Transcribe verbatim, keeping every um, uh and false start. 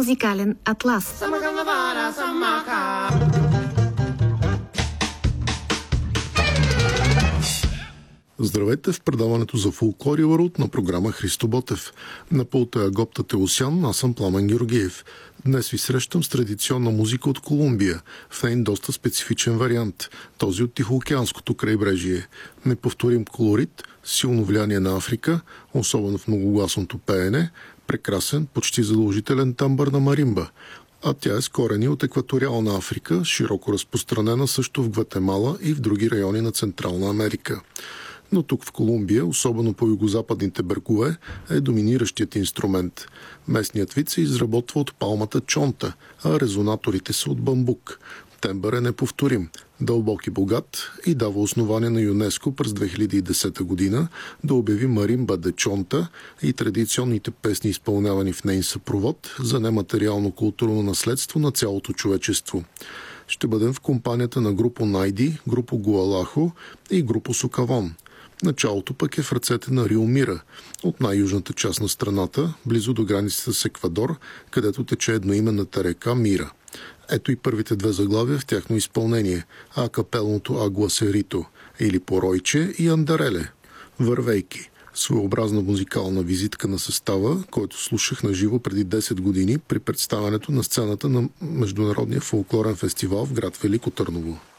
музикален атлас. Здравейте в предаването за фолклор и ларут на програма Христо Ботев. На пулта е Агопта Теосян, аз съм Пламен Георгиев. Днес ви срещам с традиционна музика от Колумбия, в нейн доста специфичен вариант, този от Тихоокеанското крайбрежие. Неповторим колорит, силно влияние на Африка, особено в многогласното пеене, прекрасен, почти задължителен тамбър на маримба. А тя е с корени от екваториална Африка, широко разпространена също в Гватемала и в други райони на Централна Америка. Но тук в Колумбия, особено по югозападните брегове, е доминиращият инструмент. Местният вид се изработва от палмата чонта, а резонаторите са от бамбук. Тембър е неповторим, дълбок и богат и дава основание на ЮНЕСКО през две хиляди и десета година да обяви маримба де чонта и традиционните песни, изпълнявани в нейн съпровод, за нематериално културно наследство на цялото човечество. Ще бъдем в компанията на групо Найди, групо Гуалахо и групо Сокавон. Началото пък е в ръцете на Рио Мира, от най-южната част на страната, близо до границата с Еквадор, където тече едноименната река Мира. Ето и първите две заглавия в тяхно изпълнение – акапелното Агуасерито или Поройче и Андареле – Вървейки. Своеобразна музикална визитка на състава, който слушах на живо преди десет години при представянето на сцената на Международния фолклорен фестивал в град Велико Търново.